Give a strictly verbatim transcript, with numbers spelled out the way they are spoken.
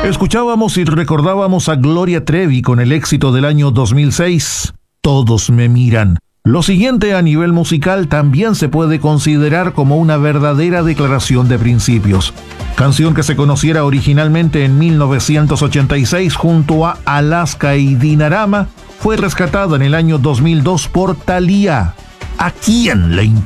Escuchábamos y recordábamos a Gloria Trevi con el éxito del año dos mil seis, Todos me miran. Lo siguiente a nivel musical también se puede considerar como una verdadera declaración de principios. Canción que se conociera originalmente en mil novecientos ochenta y seis junto a Alaska y Dinarama, fue rescatada en el año dos mil dos por Thalía. ¿A quién le importa?